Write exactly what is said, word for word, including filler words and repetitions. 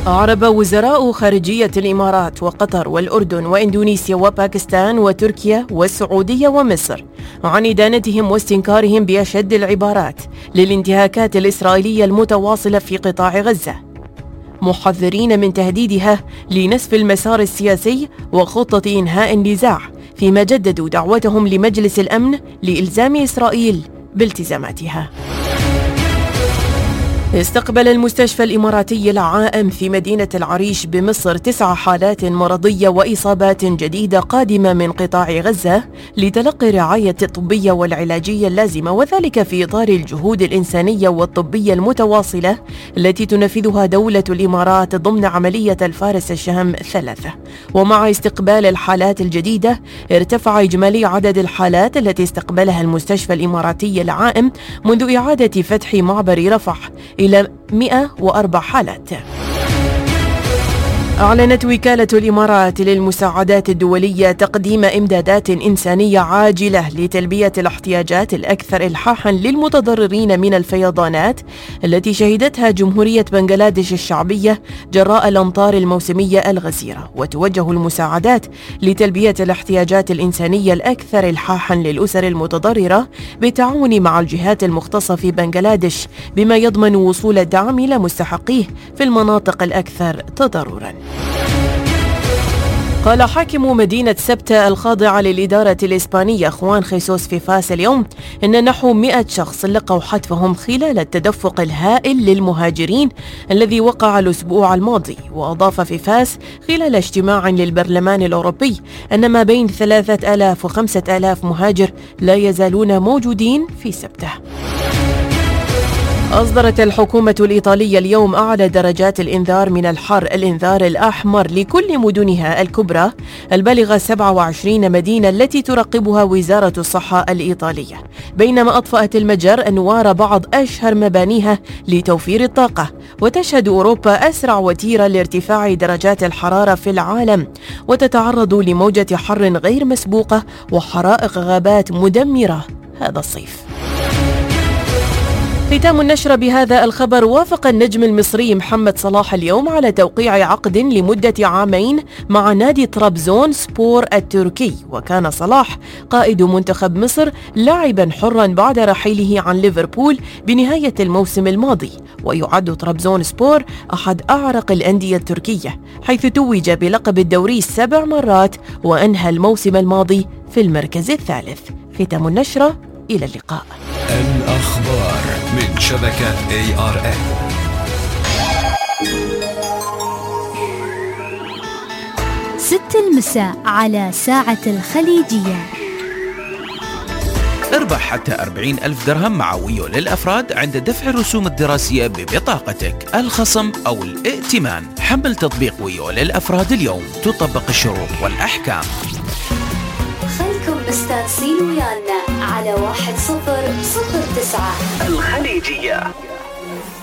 أعرب وزراء خارجية الإمارات وقطر والأردن وإندونيسيا وباكستان وتركيا والسعودية ومصر عن إدانتهم واستنكارهم بأشد العبارات للانتهاكات الإسرائيلية المتواصلة في قطاع غزة، محذرين من تهديدها لنسف المسار السياسي وخطة إنهاء النزاع، فيما جددوا دعوتهم لمجلس الأمن لإلزام إسرائيل بالتزاماتها. استقبل المستشفى الإماراتي العائم في مدينة العريش بمصر تسع حالات مرضية وإصابات جديدة قادمة من قطاع غزة لتلقي الرعاية الطبية والعلاجية اللازمة، وذلك في إطار الجهود الإنسانية والطبية المتواصلة التي تنفذها دولة الإمارات ضمن عملية الفارس الشهم ثلاثة. ومع استقبال الحالات الجديدة ارتفع إجمالي عدد الحالات التي استقبلها المستشفى الإماراتي العائم منذ إعادة فتح معبر رفح إلى مئة وأربع حالات. أعلنت وكالة الإمارات للمساعدات الدولية تقديم إمدادات إنسانية عاجلة لتلبية الاحتياجات الأكثر إلحاحاً للمتضررين من الفيضانات التي شهدتها جمهورية بنغلاديش الشعبية جراء الأمطار الموسمية الغزيرة. وتوجه المساعدات لتلبية الاحتياجات الإنسانية الأكثر إلحاحاً للأسر المتضررة بالتعاون مع الجهات المختصة في بنغلاديش، بما يضمن وصول الدعم إلى مستحقيه في المناطق الأكثر تضرراً. قال حاكم مدينة سبتة الخاضعة للإدارة الإسبانية خوان خيسوس في فاس اليوم إن نحو مئة شخص لقوا حتفهم خلال التدفق الهائل للمهاجرين الذي وقع الأسبوع الماضي. وأضاف في فاس خلال اجتماع للبرلمان الأوروبي أن ما بين ثلاثة آلاف وخمسة آلاف مهاجر لا يزالون موجودين في سبتة. أصدرت الحكومة الإيطالية اليوم أعلى درجات الإنذار من الحر، الإنذار الأحمر، لكل مدنها الكبرى البالغة سبعة وعشرين مدينة التي تراقبها وزارة الصحة الإيطالية، بينما أطفأت المجر أنوار بعض أشهر مبانيها لتوفير الطاقة. وتشهد أوروبا أسرع وتيرة لارتفاع درجات الحرارة في العالم، وتتعرض لموجة حر غير مسبوقة وحرائق غابات مدمرة هذا الصيف. ختام النشرة بهذا الخبر. وافق النجم المصري محمد صلاح اليوم على توقيع عقد لمدة عامين مع نادي طرابزون سبور التركي. وكان صلاح قائد منتخب مصر لاعبا حرا بعد رحيله عن ليفربول بنهاية الموسم الماضي. ويعد طرابزون سبور أحد أعرق الأندية التركية، حيث توج بلقب الدوري سبع مرات وأنهى الموسم الماضي في المركز الثالث. ختام النشرة، إلى اللقاء. الأخبار من شبكة إيه آر إم. ست المساء على ساعة الخليجية. اربح حتى أربعين ألف درهم مع ويو للأفراد عند دفع الرسوم الدراسية ببطاقتك، الخصم أو الائتمان. حمل تطبيق ويو للأفراد اليوم، تطبق الشروط والأحكام. خلكم مستانسين ويانا على واحد صفر صفر تسعة الخليجية.